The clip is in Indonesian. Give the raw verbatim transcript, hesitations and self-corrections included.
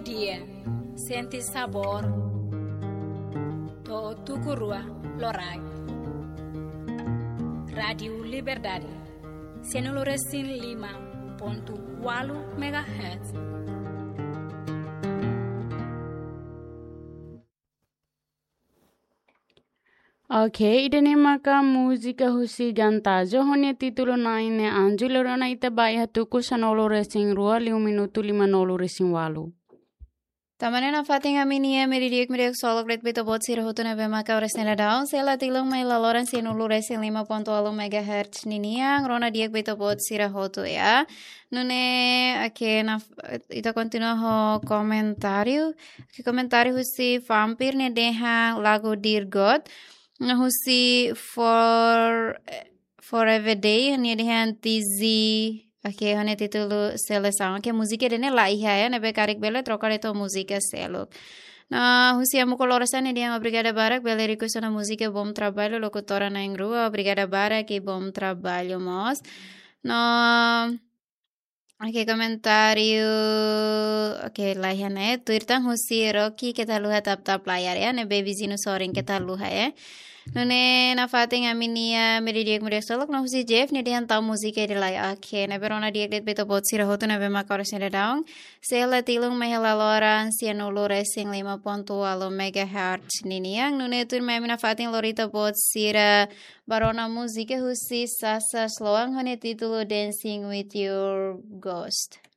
dia, senti sabor, to tukurua lorai. Radio Liberdade, Senoloresin lima ponto walu megahertz. Okay, idene maka música husi jantajo hone titulo naine anjulo rana ita bai hatuku sanolo racing rua liu minuto lima nolo racing walu. Tamane na fating aminia meridiek meridiek solok red bito bot sira hotu na bema ka resnela down sela tilong mai laloran sinulu racing lima ponto walu megahertz niniang rona diek bito bot sira hotu ya. Nune ake na ita continua ho comentário que comentário husi vampir ne deha lago Dear God. Husi for for everyday ni dehan tizi okay hone titulo seleção que música dene lá ia né becarik bele trocare to música selo na husi amu coloração dia obrigada barak bele request na música bom trabalho locutora na engrua obrigada barak e bom trabalho mos no aqui comentário okay lá ia né tuirtang husi roki que tá luha tap tap layar ya né bebezinho soring que tá luha ya Nune na fating aminia meridiek meridiek solok na husi Jeff ni dihan tau musike di lai ake na berona diek dit beto bot sira hotu na bema koresen de daung sela tilung mehela loran sianulu racing lima ponto walu megahertz niniang nune tur memi na fating lorita bot sira barona musike husi sasa sloang hone titulo Dancing with Your Ghost.